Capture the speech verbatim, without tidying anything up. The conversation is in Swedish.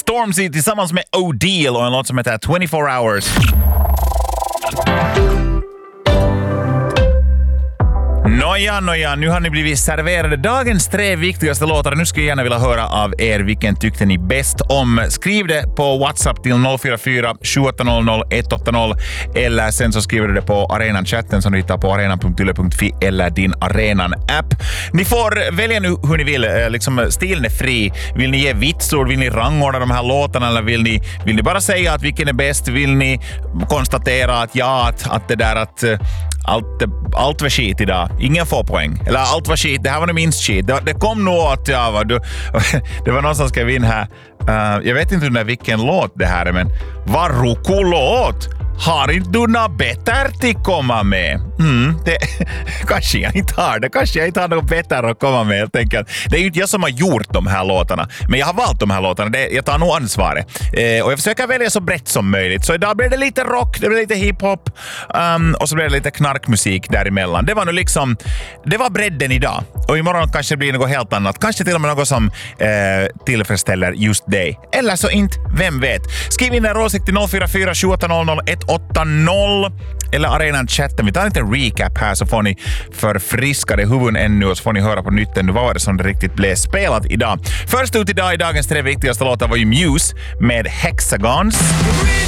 Stormzy tillsammans med O'Deal och en låt som heter twenty-four hours. Nåja, nåja, nu har ni blivit serverade dagens tre viktigaste låtar. Nu skulle jag gärna vilja höra av er vilken tyckte ni bäst om. Skriv det på WhatsApp till noll fyra fyra sju åtta noll noll ett åtta noll eller sen så skriver du det på Arenan-chatten som du hittar på arenan punkt yle punkt fi eller din Arenan-app. Ni får välja nu hur ni vill. Liksom, stilen är fri. Vill ni ge vitsord? Vill ni rangordna de här låtarna? Eller vill ni, vill ni bara säga att vilken är bäst? Vill ni konstatera att ja, att, att det där att allt, allt var skit idag. Ingen får poäng. Eller allt var skit. Det här var nog minst skit. Det, det kom nog att ja, va, du, det var någon som skrev in här. Uh, jag vet inte under vilken låt det här är, men vad rokolåt! Har inte du något bättre till komma med? Mm, det, kanske jag inte har det. Kanske jag inte har något bättre att komma med, helt enkelt. Det är ju inte jag som har gjort de här låtarna. Men jag har valt de här låtarna. Det, jag tar nog ansvaret. Eh, och jag försöker välja så brett som möjligt. Så idag blir det lite rock, det blir lite hiphop. Um, och så blir det lite knarkmusik däremellan. Det var nu liksom... Det var bredden idag. Och imorgon kanske det blir något helt annat. Kanske till och med något som eh, tillfredsställer just dig. Eller så inte, vem vet. Skriv in en åsikt till noll fyra fyra sju åtta noll noll ett åtta noll eller Arenan-chatten. Vi tar inte en recap här så får ni förfriskade huvuden ännu och så får ni höra på nytt ännu vad var det som det riktigt blev spelat idag. Först ut idag i dagens tre viktigaste låtar var ju Muse med Hexagons.